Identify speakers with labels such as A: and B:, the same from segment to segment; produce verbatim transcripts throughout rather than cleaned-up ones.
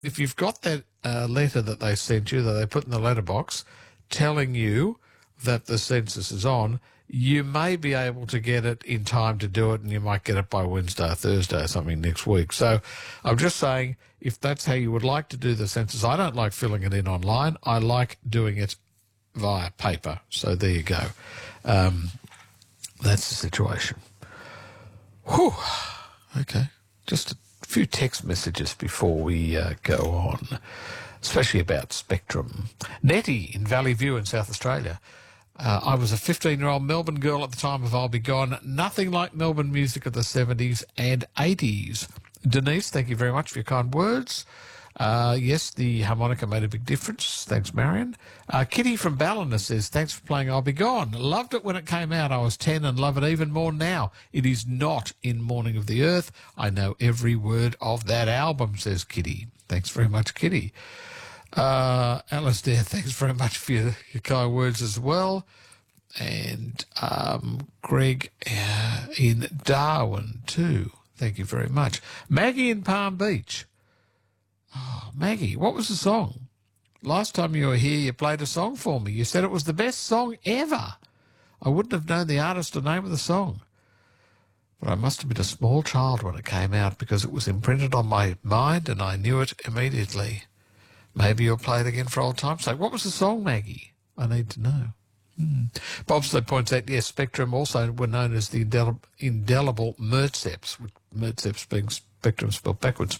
A: if you've got that uh, letter that they sent you, that they put in the letterbox, telling you that the census is on, you may be able to get it in time to do it, and you might get it by Wednesday or Thursday or something next week. So I'm just saying, if that's how you would like to do the census, I don't like filling it in online. I like doing it via paper. So there you go. Um, that's the situation. Whew. Okay. Just a few text messages before we uh, go on, especially about Spectrum. Nettie in Valley View in South Australia. Uh, I was a fifteen-year-old Melbourne girl at the time of I'll Be Gone. Nothing like Melbourne music of the seventies and eighties. Denise, thank you very much for your kind words. Uh, yes, the harmonica made a big difference. Thanks, Marion. Uh, Kitty from Ballina says, thanks for playing I'll Be Gone. Loved it when it came out. I was ten and love it even more now. It is not in Morning of the Earth. I know every word of that album, says Kitty. Thanks very much, Kitty. Uh, Alistair, thanks very much for your, your kind words as well. And um, Greg uh, in Darwin too. Thank you very much. Maggie in Palm Beach. Oh, Maggie, what was the song? Last time you were here, you played a song for me. You said it was the best song ever. I wouldn't have known the artist or name of the song. But I must have been a small child when it came out because it was imprinted on my mind and I knew it immediately. Maybe you'll play it again for old time's sake. What was the song, Maggie? I need to know. Hmm. Bobsley points out, yes, Spectrum also were known as the indel- indelible Mertzeps, with Mertzeps being Spectrum spelled backwards.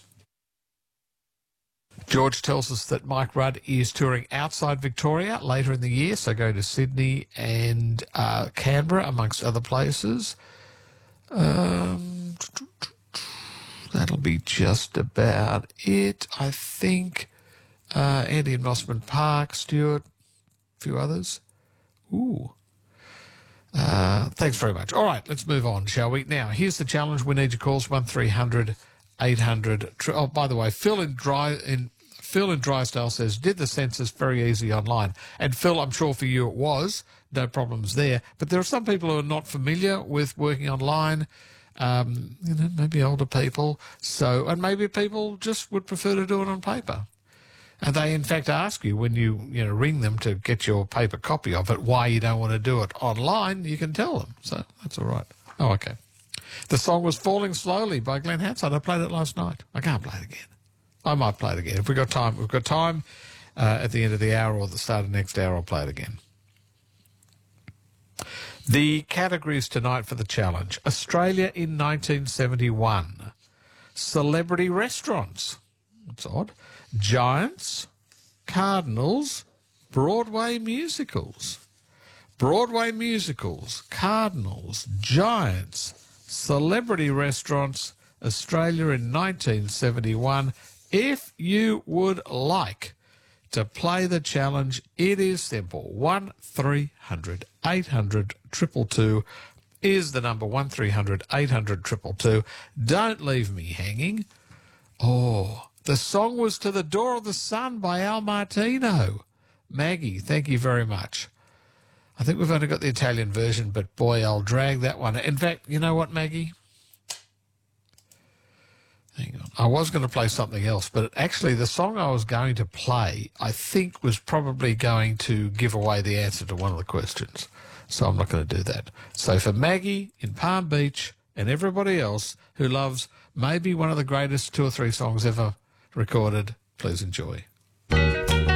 A: George tells us that Mike Rudd is touring outside Victoria later in the year, so go to Sydney and uh, Canberra, amongst other places. Um, that'll be just about it, I think. Uh, Andy in Mossman Park, Stuart, a few others. Ooh. Uh, thanks very much. All right, let's move on, shall we? Now, here's the challenge. We need your calls, one three hundred eight hundred. Oh, by the way, Phil in Dry in Phil in Drysdale says, did the census very easy online. And Phil, I'm sure for you it was. No problems there. But there are some people who are not familiar with working online. Um, you know, maybe older people. So, and maybe people just would prefer to do it on paper. And they, in fact, ask you when you, you know, ring them to get your paper copy of it, why you don't want to do it online. You can tell them. So that's all right. Oh, okay. The song was Falling Slowly by Glenn Hansard. I played it last night. I can't play it again. I might play it again. If we've got time, we've got time uh, at the end of the hour or the start of the next hour, I'll play it again. The categories tonight for the challenge. Australia in nineteen seventy-one. Celebrity restaurants. That's odd. Giants, Cardinals, Broadway musicals. Broadway musicals, Cardinals, Giants, celebrity restaurants, Australia in nineteen seventy-one. If you would like to play the challenge, it is simple. one three hundred eight hundred two two two is the number, one three hundred eight hundred two two two. Don't leave me hanging. Oh, the song was To the Door of the Sun by Al Martino. Maggie, thank you very much. I think we've only got the Italian version, but boy, I'll drag that one. In fact, you know what, Maggie? Hang on. I was going to play something else, but actually the song I was going to play, I think, was probably going to give away the answer to one of the questions. So I'm not going to do that. So for Maggie in Palm Beach and everybody else who loves maybe one of the greatest two or three songs ever recorded, please enjoy.